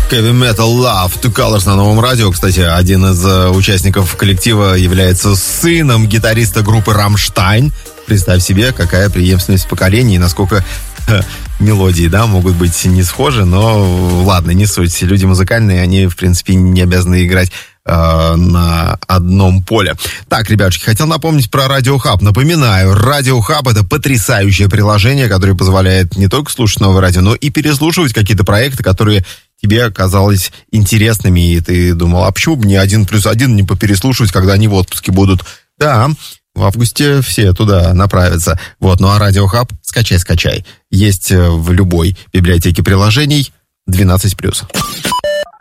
Heavy Metal Love Two Colors на Новом радио. Кстати, один из участников коллектива является сыном гитариста группы «Рамштайн». Представь себе, какая преемственность поколений и насколько мелодии, да, могут быть не схожи, но ладно, не суть. Люди музыкальные, они, в принципе, не обязаны играть на одном поле. Так, ребятушки, хотел напомнить про Radio Hub. Напоминаю, Radio Hub — это потрясающее приложение, которое позволяет не только слушать новое радио, но и переслушивать какие-то проекты, которые тебе казалось интересными, и ты думал, а почему бы мне 1+1 не попереслушивать, когда они в отпуске будут? Да, в августе все туда направятся. Вот, ну а Radio Hub скачай. Есть в любой библиотеке приложений 12+.